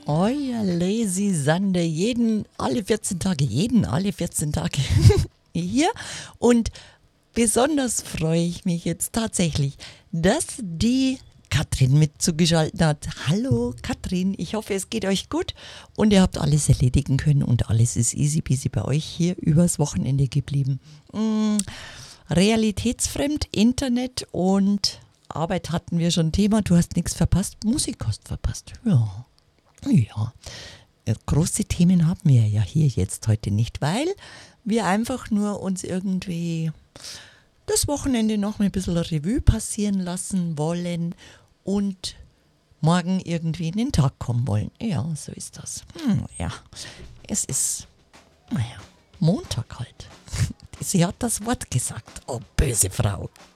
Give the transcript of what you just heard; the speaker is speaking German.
Euer Lazy Sande, alle 14 Tage hier. Und besonders freue ich mich jetzt tatsächlich, dass die Katrin mit zugeschaltet hat. Hallo Katrin, ich hoffe, es geht euch gut und ihr habt alles erledigen können und alles ist easy peasy bei euch hier übers Wochenende geblieben. Realitätsfremd, Internet und Arbeit hatten wir schon Thema. Du hast nichts verpasst, Musik hast verpasst. Ja. Große Themen haben wir ja hier jetzt heute nicht, weil wir einfach nur uns irgendwie das Wochenende noch ein bisschen Revue passieren lassen wollen und morgen irgendwie in den Tag kommen wollen. Ja, so ist das. Ja, es ist, Montag halt. Sie hat das Wort gesagt. Oh, böse Frau.